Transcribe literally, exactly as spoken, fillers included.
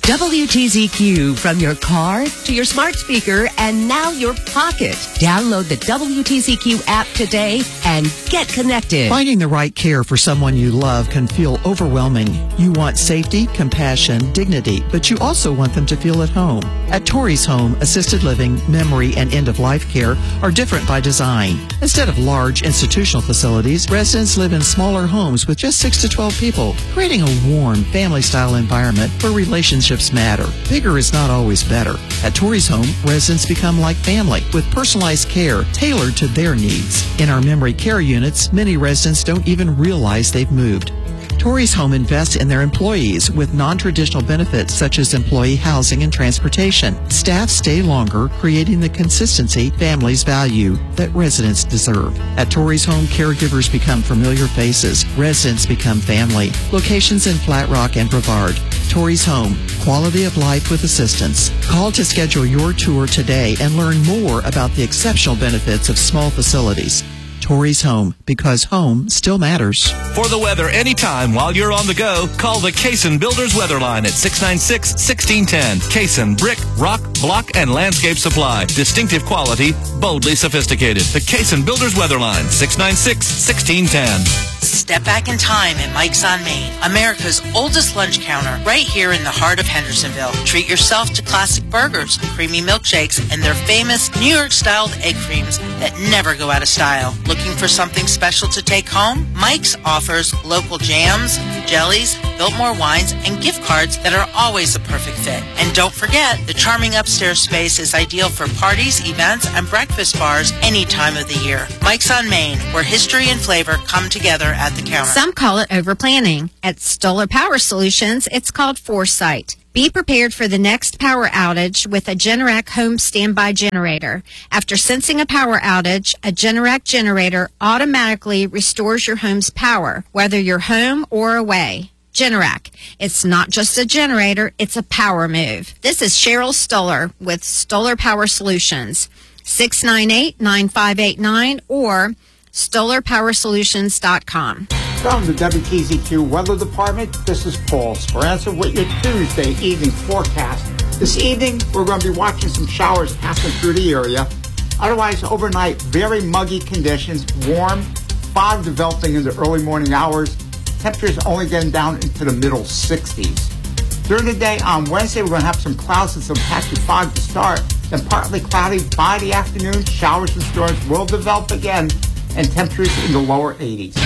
W T Z Q from your car to your smart speaker and now your pocket. Download the W T Z Q app today and get connected. Finding the right care for someone you love can feel overwhelming. You want safety, compassion, dignity, but you also want them to feel at home. At Torrey's Home, assisted living, memory, and end-of-life care are different by design. Instead of large institutional facilities, residents live in smaller homes with just six to twelve people, creating a warm, family-style environment where relationships matter. Bigger is not always better. At Torrey's Home, residents become like family with personalized care tailored to their needs. In our memory care units, many residents don't even realize they've moved. Torrey's Home invests in their employees with non-traditional benefits such as employee housing and transportation. Staff stay longer, creating the consistency families value that residents deserve. At Torrey's Home, caregivers become familiar faces. Residents become family. Locations in Flat Rock and Brevard. Torrey's Home, quality of life with assistance. Call to schedule your tour today and learn more about the exceptional benefits of small facilities. Torrey's Home, because home still matters. For the weather anytime while you're on the go, call the Cason Builders Weather Line at six nine six, one six one zero. Cason Brick, Rock, Block, and Landscape Supply. Distinctive quality, boldly sophisticated. The Cason Builders Weather Line, six nine six, one six one zero. Step back in time at Mike's on Main, America's oldest lunch counter, right here in the heart of Hendersonville. Treat yourself to classic burgers, creamy milkshakes, and their famous New York-styled egg creams that never go out of style. Looking for something special to take home? Mike's offers local jams, jellies, Biltmore wines, and gift cards that are always a perfect fit. And don't forget, the charming upstairs space is ideal for parties, events, and breakfast bars any time of the year. Mike's on Main, where history and flavor come together at the counter. Some call it overplanning. At Stoller Power Solutions, it's called foresight. Be prepared for the next power outage with a Generac home standby generator. After sensing a power outage, a Generac generator automatically restores your home's power, whether you're home or away. Generac. It's not just a generator, it's a power move. This is Cheryl Stoller with Stoller Power Solutions. six nine eight, nine five eight nine or stoller power solutions dot com. From the W T Z Q Weather Department, this is Paul Speranza with your Tuesday evening forecast. This evening, we're going to be watching some showers passing through the area. Otherwise, overnight, very muggy conditions, warm, fog developing in the early morning hours. Temperatures only getting down into the middle sixties. During the day on Wednesday, we're going to have some clouds and some patchy fog to start. Then partly cloudy by the afternoon, showers and storms will develop again, and temperatures in the lower eighties.